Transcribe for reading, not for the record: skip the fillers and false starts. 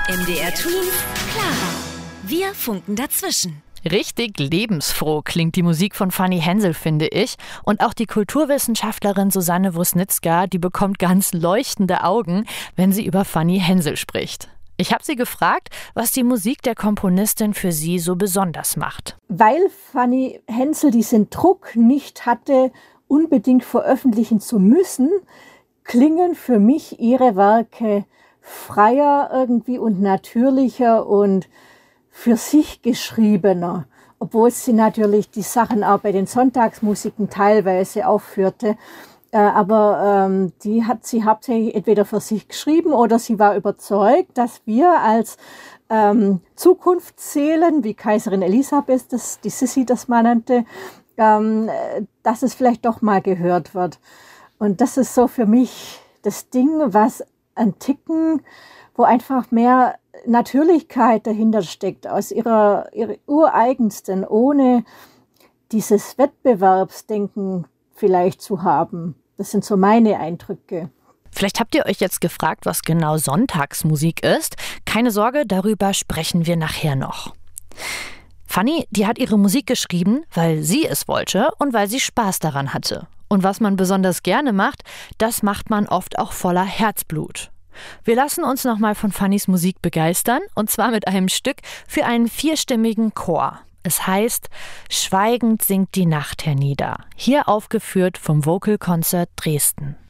MDR Twins, Clara. Wir funken dazwischen. Richtig lebensfroh klingt die Musik von Fanny Hensel, finde ich. Und auch die Kulturwissenschaftlerin Susanne Wusnitzka, die bekommt ganz leuchtende Augen, wenn sie über Fanny Hensel spricht. Ich habe sie gefragt, was die Musik der Komponistin für sie so besonders macht. Weil Fanny Hensel diesen Druck nicht hatte, unbedingt veröffentlichen zu müssen, klingen für mich ihre Werke freier irgendwie und natürlicher und für sich geschriebener, obwohl sie natürlich die Sachen auch bei den Sonntagsmusiken teilweise aufführte. Aber die hat sie hauptsächlich entweder für sich geschrieben oder sie war überzeugt, dass wir als Zukunftsseelen, wie Kaiserin Elisabeth, die Sissi das mal nannte, dass es vielleicht doch mal gehört wird. Und das ist so für mich das Ding, was ein Ticken, wo einfach mehr Natürlichkeit dahinter steckt, aus ihrer ureigensten, ohne dieses Wettbewerbsdenken vielleicht zu haben. Das sind so meine Eindrücke. Vielleicht habt ihr euch jetzt gefragt, was genau Sonntagsmusik ist. Keine Sorge, darüber sprechen wir nachher noch. Fanny, die hat ihre Musik geschrieben, weil sie es wollte und weil sie Spaß daran hatte. Und was man besonders gerne macht, das macht man oft auch voller Herzblut. Wir lassen uns nochmal von Fannys Musik begeistern, und zwar mit einem Stück für einen 4-stimmigen Chor. Es heißt »Schweigend sinkt die Nacht hernieder«, hier aufgeführt vom Vocal Concert Dresden.